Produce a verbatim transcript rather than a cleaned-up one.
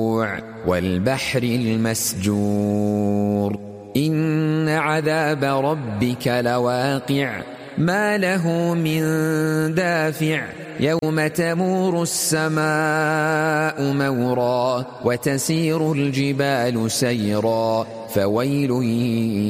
والبحر المسجور إن عذاب ربك لواقع ما له من دافع يوم تمور السماء مورا وتسير الجبال سيرا فويل